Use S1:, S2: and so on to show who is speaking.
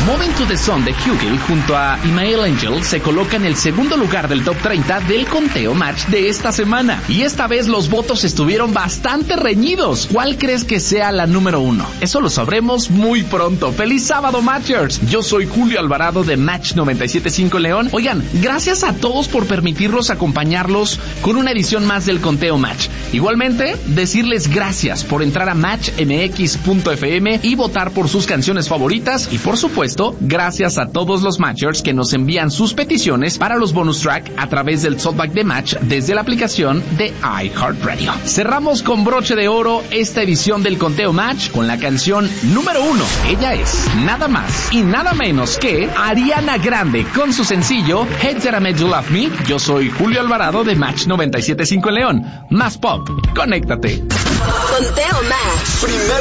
S1: Moving to the Sun de Hugel junto a Imael Angel se coloca en el segundo lugar del top 30 del conteo match de esta semana. Y esta vez los votos estuvieron bastante reñidos. ¿Cuál crees que sea la número 1? Eso lo sabremos muy pronto. ¡Feliz sábado, Matchers! Yo soy Julio Alvarado de Match 97.5 León. Oigan, gracias a todos por permitirnos acompañarlos con una edición más del conteo match. Igualmente, decirles gracias por entrar a matchmx.fm y votar por sus canciones favoritas. Y por supuesto, gracias a todos los Matchers que nos envían sus peticiones para los bonus track a través del Talkback de Match desde la aplicación de iHeartRadio. Cerramos con broche de oro esta edición del conteo match con la canción número 1. Ella es nada más y nada menos que Ariana Grande con su sencillo Hey That I Made You Love Me. Yo soy Julio Alvarado de Match 97.5 León. Más pop, conéctate.
S2: Conteo match.